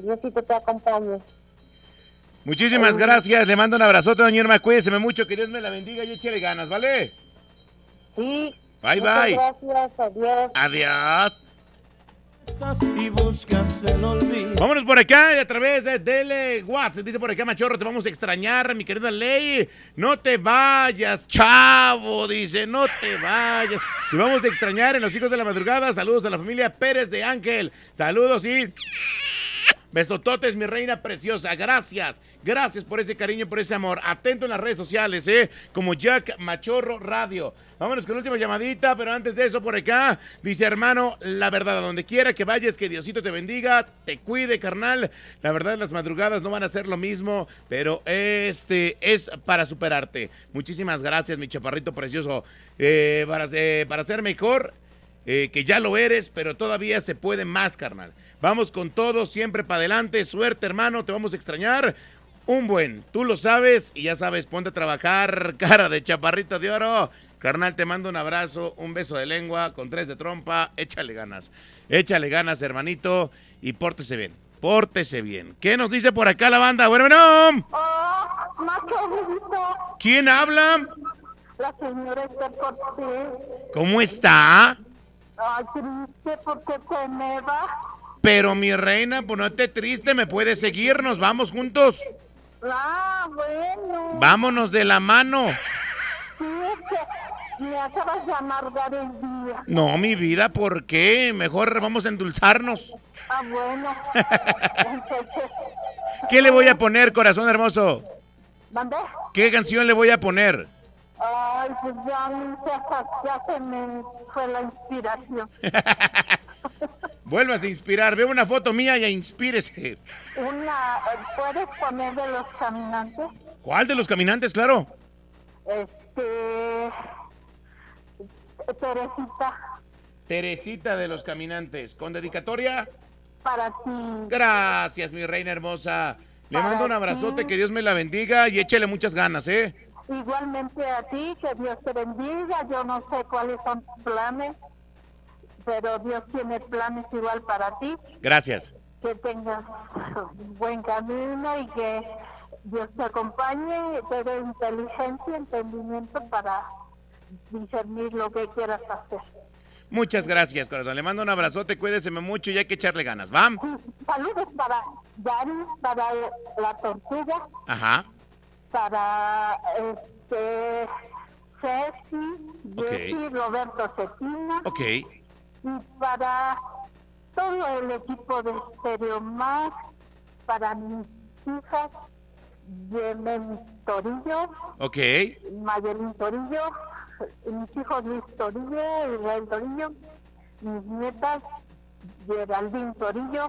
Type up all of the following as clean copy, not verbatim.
Diosito te acompañe. Muchísimas gracias, le mando un abrazote, doña Irma, cuídese mucho, que Dios me la bendiga y échele ganas, ¿vale? Sí. Bye, Muchas bye. Gracias, adiós. Adiós. Y buscas el olvido. Vámonos por acá a través de WhatsApp. Dice por acá, Machorro, te vamos a extrañar, mi querida Ley. No te vayas, chavo. Dice, no te vayas. Te vamos a extrañar en Los Hijos de la Madrugada. Saludos a la familia Pérez de Ángel. Saludos y besototes, mi reina preciosa. Gracias. Gracias por ese cariño, por ese amor. Atento en las redes sociales, como Jack Machorro Radio. Vámonos con la última llamadita, pero antes de eso por acá, dice hermano, la verdad, a donde quiera que vayas, que Diosito te bendiga, te cuide, carnal. La verdad, las madrugadas no van a ser lo mismo, pero es para superarte. Muchísimas gracias, mi chaparrito precioso, para ser mejor, que ya lo eres, pero todavía se puede más, carnal. Vamos con todo, siempre para adelante. Suerte, hermano, te vamos a extrañar. Tú lo sabes y ya sabes, ponte a trabajar, cara de chaparrito de oro. Carnal, te mando un abrazo, un beso de lengua, con 3 de trompa, échale ganas, hermanito, y pórtese bien. ¿Qué nos dice por acá la banda? Bueno, Machorrito. ¿Quién habla? La señora Esther Cortés. ¿Cómo está? Ay, triste porque se me va. Pero mi reina, pues no esté triste, me puede seguir, nos vamos juntos. Ah, bueno. Vámonos de la mano. Sí, es que me acabas de amargar el día. No, mi vida, ¿por qué? Mejor vamos a endulzarnos. Ah, bueno. Entonces, ¿Qué le voy a poner, corazón hermoso? ¿mandé? ¿Qué canción le voy a poner? Ay, pues ya se me fue la inspiración. Vuelvas a inspirar, ve una foto mía y inspírese. ¿Puedes poner de Los Caminantes? ¿Cuál de Los Caminantes, claro? Teresita de Los Caminantes, ¿con dedicatoria? Para ti. Gracias, mi reina hermosa. Le mando un abrazote, que Dios me la bendiga y échele muchas ganas, Igualmente a ti, que Dios te bendiga. Yo no sé cuáles son tus planes, pero Dios tiene planes igual para ti. Gracias. Que tengas buen camino y que Dios te acompañe, te dé inteligencia, entendimiento para discernir lo que quieras hacer. Muchas gracias, corazón. Le mando un abrazote, cuídese mucho y hay que echarle ganas, ¿va? Saludos para Dari, para la Tortuga. Ajá. Para Ceci, Okay. Jessy, Roberto Cetina. Ok. Y para todo el equipo de Stereo Más, para mis hijas, Yemen Torillo, Ok. Mayelín Torillo, mis hijos Luis Torillo, Israel Torillo, mis nietas, Geraldine Torillo,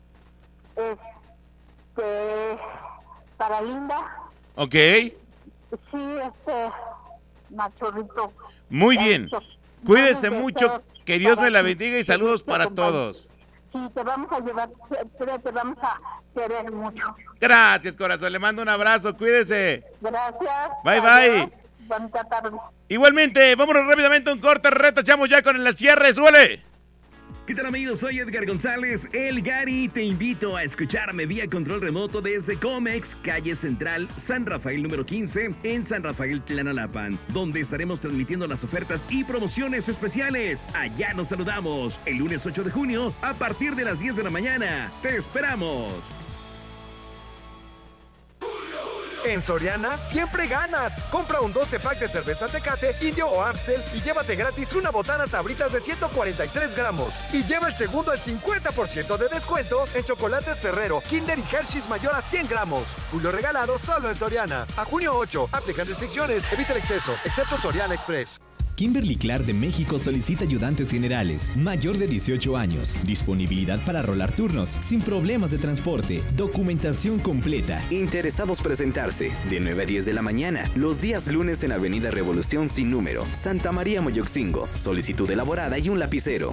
para Linda. Ok. Sí, Machorrito. Muy bien. Cuídese Vamos a mucho. estar Que Dios para me la ti, bendiga y que saludos Dios te para acompañe. todos. Sí, te vamos a llevar, te vamos a querer mucho. Gracias, corazón. Le mando un abrazo. Cuídese. Gracias. Bye, Adiós. bye. Bonita tarde. Igualmente, vámonos rápidamente a un corte. Retachamos ya con el cierre. ¡Súbele! ¿Qué tal, amigos? Soy Edgar González, el Gary. Te invito a escucharme vía control remoto desde Comex, calle Central, San Rafael número 15, en San Rafael, Tlanalapan, donde estaremos transmitiendo las ofertas y promociones especiales. Allá nos saludamos el lunes 8 de junio a partir de las 10 de la mañana. ¡Te esperamos! En Soriana siempre ganas. Compra un 12 pack de cerveza Tecate, Indio o Amstel y llévate gratis una botana Sabritas de 143 gramos. Y lleva el segundo al 50% de descuento en chocolates Ferrero, Kinder y Hershey's mayor a 100 gramos. Julio regalado solo en Soriana. A junio 8. Aplican restricciones. Evita el exceso, excepto Soriana Express. Kimberly-Clark de México solicita ayudantes generales, mayor de 18 años, disponibilidad para rolar turnos, sin problemas de transporte, documentación completa. Interesados presentarse, de 9 a 10 de la mañana, los días lunes en Avenida Revolución sin número, Santa María Moyoxcingo, solicitud elaborada y un lapicero.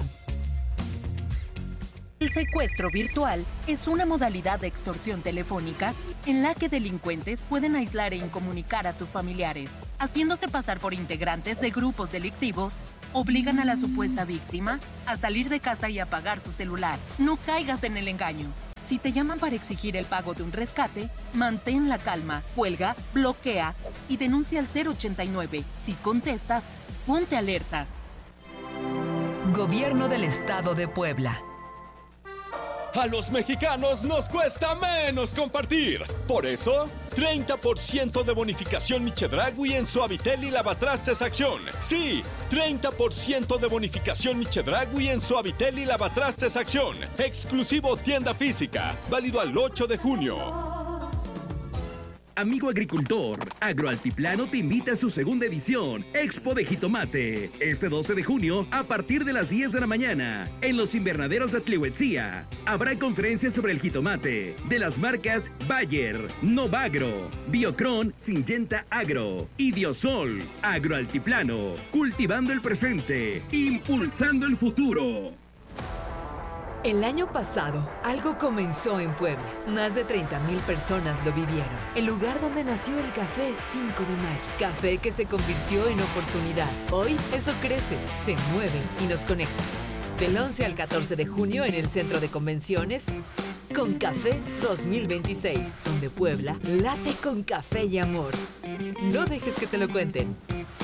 El secuestro virtual es una modalidad de extorsión telefónica en la que delincuentes pueden aislar e incomunicar a tus familiares. Haciéndose pasar por integrantes de grupos delictivos, obligan a la supuesta víctima a salir de casa y apagar su celular. No caigas en el engaño. Si te llaman para exigir el pago de un rescate, mantén la calma, cuelga, bloquea y denuncia al 089. Si contestas, ponte alerta. Gobierno del Estado de Puebla. A los mexicanos nos cuesta menos compartir. Por eso, 30% de bonificación Michedragui en Suavitel y Lavatrastes Acción. Sí, 30% de bonificación Michedragui en Suavitel y Lavatrastes Acción. Exclusivo tienda física. Válido al 8 de junio. Amigo agricultor, Agroaltiplano te invita a su segunda edición, Expo de Jitomate, este 12 de junio a partir de las 10 de la mañana, en los invernaderos de Tlihuetzía. Habrá conferencias sobre el jitomate, de las marcas Bayer, Novagro, Biocron, Syngenta Agro y Diosol. Agroaltiplano, cultivando el presente, impulsando el futuro. El año pasado, algo comenzó en Puebla. Más de 30,000 personas lo vivieron. El lugar donde nació el café 5 de mayo. Café que se convirtió en oportunidad. Hoy, eso crece, se mueve y nos conecta. Del 11 al 14 de junio en el Centro de Convenciones, Con Café 2026, donde Puebla late con café y amor. No dejes que te lo cuenten.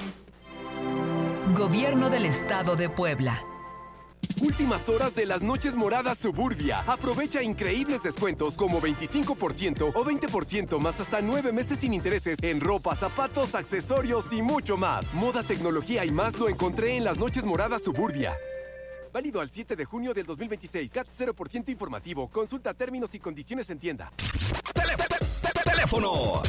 Gobierno del Estado de Puebla. Últimas horas de las Noches Moradas Suburbia. Aprovecha increíbles descuentos como 25% o 20% más hasta 9 meses sin intereses en ropa, zapatos, accesorios y mucho más. Moda, tecnología y más lo encontré en las Noches Moradas Suburbia. Válido al 7 de junio del 2026. CAT 0% informativo. Consulta términos y condiciones en tienda. Teléfono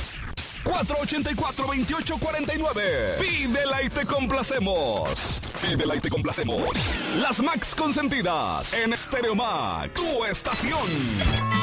484-2849. Pídela y te complacemos. Pídela y te complacemos. Las Max consentidas en Stereo Max, tu estación.